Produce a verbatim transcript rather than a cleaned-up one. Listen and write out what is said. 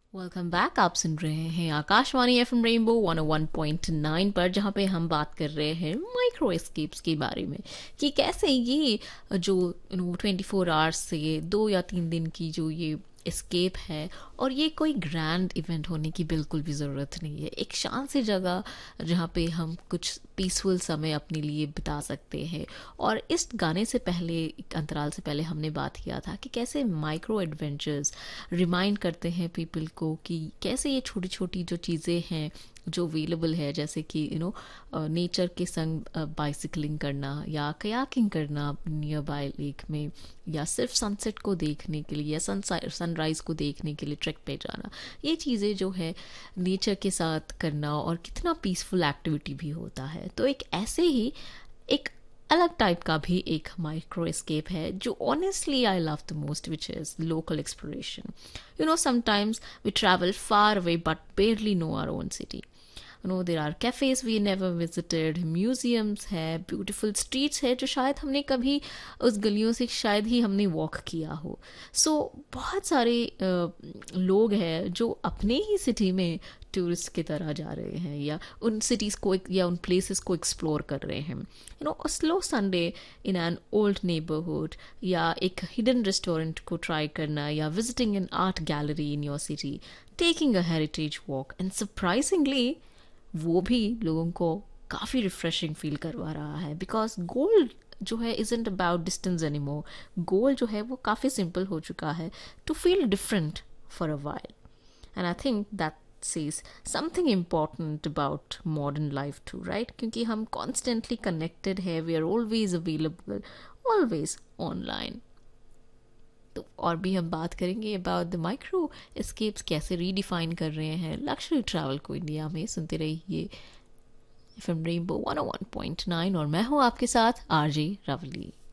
Welcome back. आप सुन रहे हैं Akashvani F M rainbow one ओ वन पॉइंट नाइन पर, जहाँ पे हम बात कर रहे हैं माइक्रो एस्केप्स के बारे में कि कैसे ये जो you know twenty four hours से दो या तीन दिन की जो ये एस्केप है, और ये कोई ग्रैंड इवेंट होने की बिल्कुल भी ज़रूरत नहीं है। एक शांत सी जगह जहाँ पे हम कुछ पीसफुल समय अपने लिए बिता सकते हैं। और इस गाने से पहले, एक अंतराल से पहले, हमने बात किया था कि कैसे माइक्रो एडवेंचर्स रिमाइंड करते हैं पीपल को कि कैसे ये छोटी छोटी जो चीज़ें हैं जो अवेलेबल है, जैसे कि यू नो नेचर के संग बाइसिकलिंग करना या कयाकिंग करना नियर बाय लेक में, या सिर्फ सनसेट को देखने के लिए या सन सनराइज को देखने के लिए ट्रैक पे जाना। ये चीज़ें जो है नेचर के साथ करना, और कितना पीसफुल एक्टिविटी भी होता है। तो एक ऐसे ही एक अलग टाइप का भी एक माइक्रो एस्केप है जो honestly I love the most, which is local exploration. You know sometimes we travel far away but barely know our own city. You know, there are cafes we never visited, museums है, beautiful streets है जो शायद हमने कभी उस गलियों से शायद ही हमने वॉक किया हो। सो so, बहुत सारे uh, लोग हैं जो अपने ही सिटी में टूरिस्ट की तरह जा रहे हैं, या उन सिटीज़ को या उन प्लेसेस को एक्सप्लोर कर रहे हैं। You know slow Sunday in an old neighbourhood, या एक हिडन रेस्टोरेंट को ट्राई करना, या visiting an art gallery in your city, taking a heritage walk, and surprisingly वो भी लोगों को काफ़ी रिफ्रेशिंग फील करवा रहा है। बिकॉज गोल जो है इजंट अबाउट डिस्टेंस एनीमोर। गोल जो है वो काफ़ी सिंपल हो चुका है, to feel different for a while. And I think that says something important about modern life too, right? क्योंकि हम constantly connected है, we are always available, always online। तो और भी हम बात करेंगे अबाउट द माइक्रो एस्केप्स, कैसे रीडिफाइन कर रहे हैं लग्जरी ट्रैवल को इंडिया में। सुनते रहिए एफ एम रेनबो वन ओ वन पॉइंट नाइन, और मैं हूँ आपके साथ आरजे रवली।